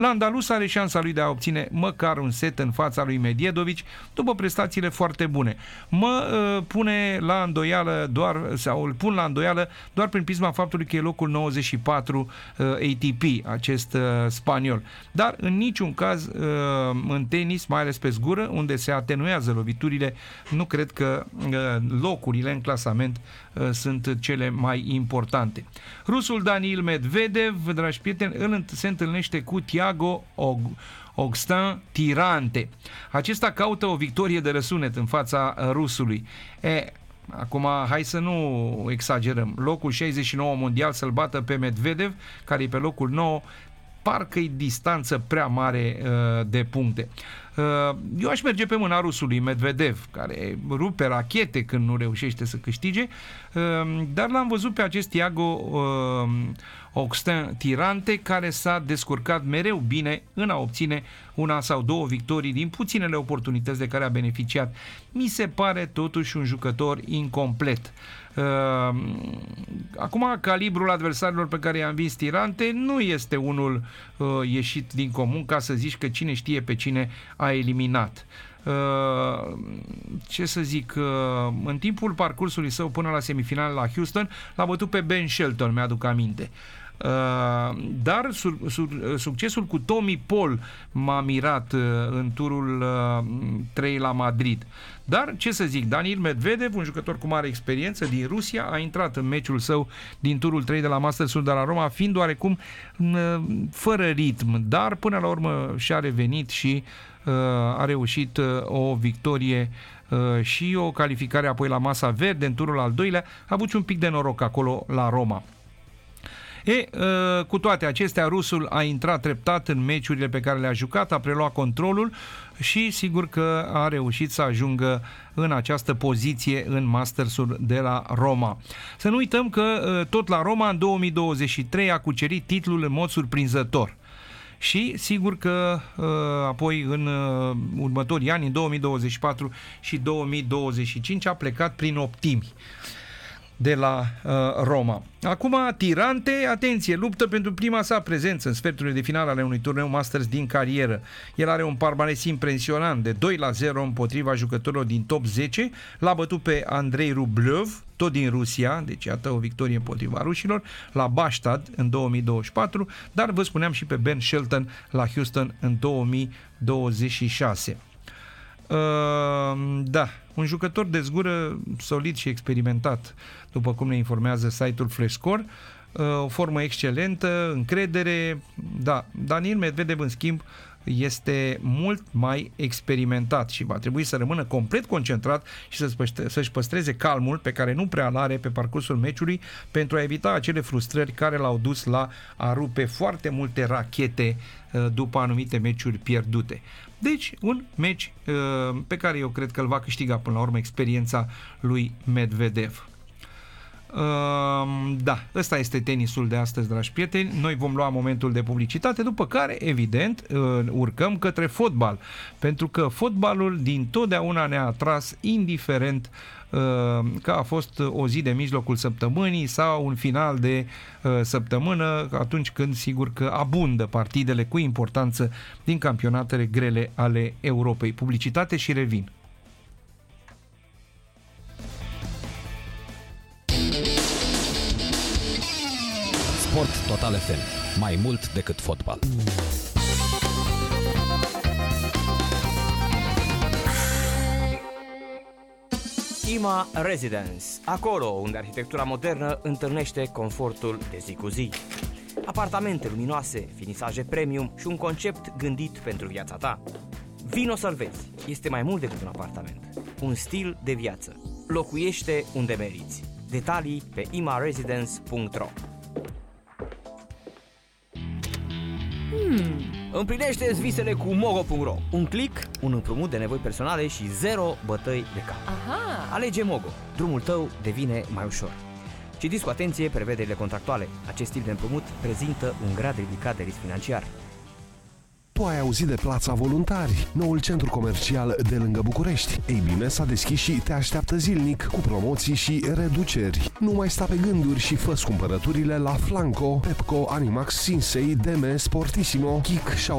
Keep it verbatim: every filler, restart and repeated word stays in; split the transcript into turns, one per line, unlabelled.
La andalus are șansa lui de a obține măcar un set în fața lui Medvedev după prestațiile foarte bune. Mă uh, pune la îndoială doar, sau îl pun la îndoială doar prin prisma faptului că e locul nouăzeci și patru uh, A T P, acest uh, spaniol. Dar în niciun caz uh, în tenis, mai ales pe zgură, unde se atenuează loviturile, nu cred că uh, locurile în clasament uh, sunt cele mai importante. Rusul Daniil Medvedev, dragi prieteni, îl se întâlnește cu Thiago Augustin Tirante. Acesta caută o victorie de răsunet în fața rusului. E, acum, hai să nu exagerăm. Locul șaizeci și nouă mondial să-l bată pe Medvedev, care e pe locul nouă, parcă-i distanță prea mare uh, de puncte. Uh, eu aș merge pe mâna rusului Medvedev, care rupe rachete când nu reușește să câștige, uh, dar l-am văzut pe acest Thiago uh, Augustin Tirante, care s-a descurcat mereu bine în a obține una sau două victorii din puținele oportunități de care a beneficiat. Mi se pare totuși un jucător incomplet. Uh, acum, calibrul adversarilor pe care i-a învins Tirante nu este unul uh, ieșit din comun, ca să zici că cine știe pe cine a eliminat. Uh, ce să zic, uh, în timpul parcursului său până la semifinale la Houston l-a bătut pe Ben Shelton, mi-aduc aminte. Uh, dar sur, sur, succesul cu Tommy Paul m-a mirat uh, în turul uh, trei la Madrid. Dar, ce să zic, Daniil Medvedev, un jucător cu mare experiență din Rusia, a intrat în meciul său din turul trei de la Masters-ul de la Roma, fiind oarecum uh, fără ritm, dar până la urmă și-a revenit și uh, a reușit uh, o victorie uh, și o calificare apoi la masa verde în turul al doilea. A avut și un pic de noroc acolo la Roma. E, cu toate acestea, rusul a intrat treptat în meciurile pe care le-a jucat, a preluat controlul și sigur că a reușit să ajungă în această poziție în Masters-ul de la Roma. Să nu uităm că tot la Roma în două mii douăzeci și trei a cucerit titlul în mod surprinzător. Și sigur că apoi în următorii ani, în două mii douăzeci și patru și două mii douăzeci și cinci, a plecat prin optimi de la uh, Roma. Acum Tirante, atenție, luptă pentru prima sa prezență în sferturile de finală ale unui turneu Masters din carieră. El are un palmares impresionant de doi la zero împotriva jucătorilor din top zece. L-a bătut pe Andrei Rublev, tot din Rusia, deci iată o victorie împotriva rușilor, la Bastad în două mii douăzeci și patru, dar vă spuneam și pe Ben Shelton la Houston în două mii douăzeci și șase. Uh, da, un jucător de zgură solid și experimentat, după cum ne informează site-ul Flashscore, uh, o formă excelentă, încredere. Da, Daniil Medvedev, în schimb, este mult mai experimentat și va trebui să rămână complet concentrat și să-și păstreze calmul pe care nu prea l-are pe parcursul meciului, pentru a evita acele frustrări care l-au dus la a rupe foarte multe rachete după anumite meciuri pierdute. Deci, un meci pe care eu cred că îl va câștiga până la urmă experiența lui Medvedev. Uh, da, ăsta este tenisul de astăzi, dragi prieteni. Noi vom lua momentul de publicitate, după care, evident, uh, urcăm către fotbal, pentru că fotbalul din totdeauna ne-a atras, indiferent uh, că a fost o zi de mijlocul săptămânii sau un final de uh, săptămână, atunci când sigur că abundă partidele cu importanță din campionatele grele ale Europei. Publicitate și revin.
Sport Total F M. Mai mult decât fotbal.
IMA Residence. Acolo unde arhitectura modernă întâlnește confortul de zi cu zi. Apartamente luminoase, finisaje premium și un concept gândit pentru viața ta. Vino să-l vezi. Este mai mult decât un apartament. Un stil de viață. Locuiește unde meriți. Detalii pe ima residence punct ro. Hmm. Împlinește-ți visele cu mogo punct ro. Un click, un împrumut de nevoi personale și zero bătăi de cap.
Aha.
Alege Mogo. Drumul tău devine mai ușor. Citiți cu atenție prevederile contractuale. Acest tip de împrumut prezintă un grad ridicat de risc financiar.
Tu ai auzit de Plața Voluntari, noul centru comercial de lângă București. Ei bine, s-a deschis și te așteaptă zilnic cu promoții și reduceri. Nu mai sta pe gânduri și fă cumpărăturile la Flanco, Pepco, Animax, Sinsei, Deme, Sportissimo, Kik și